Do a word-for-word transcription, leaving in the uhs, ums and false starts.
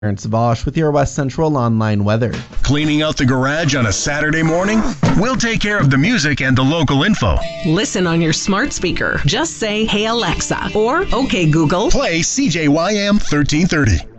Aaron Savash with your West Central Online weather. Cleaning out the garage on a Saturday morning? We'll take care of the music and the local info. Listen on your smart speaker. Just say, "Hey Alexa," or "Okay Google." Play C J Y M thirteen thirty.